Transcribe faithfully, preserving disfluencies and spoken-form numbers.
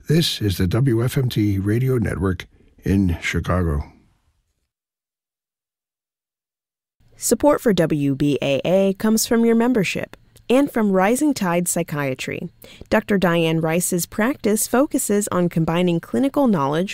This is the W F M T Radio Network in Chicago. Support for W B A A comes from your membership and from Rising Tide Psychiatry. Doctor Diane Rice's practice focuses on combining clinical knowledge